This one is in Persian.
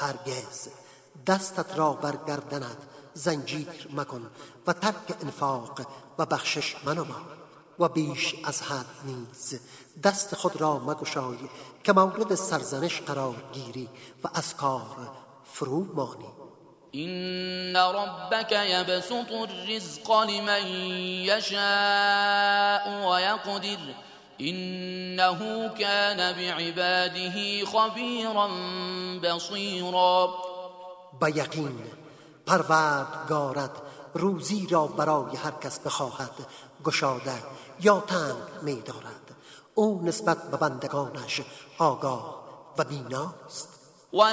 هرگز دستت را بر گردنت زنجیر مکن و ترک انفاق و بخشش منما و بیش از حد نیز دست خود را مگشای که مورد سرزنش قرار گیری و از کار فرو مانی. إن ربك يبسط الرزق لمن يشاء ويقدر إنه كان بعباده خبيرا بصيرا. با یقین پروردگارت روزی را برای هر کس بخواهد گشاده یا تنگ می دارد. او نسبت به بندگانش آگاه و بیناست.